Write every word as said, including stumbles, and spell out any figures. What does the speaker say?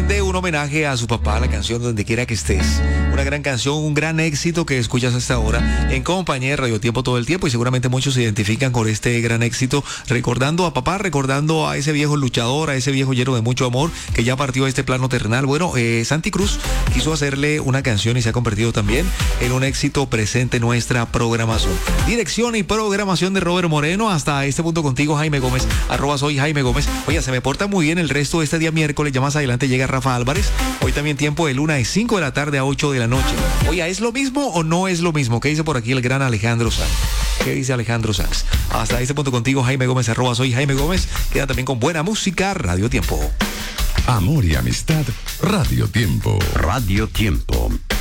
rinde un homenaje a su papá, la canción Donde Quiera que Estés. Una gran canción, un gran éxito que escuchas hasta ahora en compañía de Radio Tiempo todo el tiempo, y seguramente muchos se identifican con este gran éxito, recordando a papá, recordando a ese viejo luchador, a ese viejo lleno de mucho amor que ya partió a este plano terrenal. Bueno, eh, Santi Cruz quiso hacerle una canción y se ha convertido también en un éxito presente en nuestra programación. Dirección y programación de Robert Moreno. Hasta este punto contigo, Jaime Gómez, arroba soy Jaime Gómez. Oye, se me porta muy bien el resto de este día miércoles. Ya más adelante llega Rafa Álvarez. Hoy también tiempo de luna de cinco de la tarde a ocho de la noche. Oye, ¿es lo mismo o no es lo mismo? ¿Qué dice por aquí el gran Alejandro Sanz? ¿Qué dice Alejandro Sanz? Hasta este punto contigo, Jaime Gómez, arroba soy Jaime Gómez. Queda también con buena música, Radio Tiempo. Amor y amistad, Radio Tiempo. Radio Tiempo.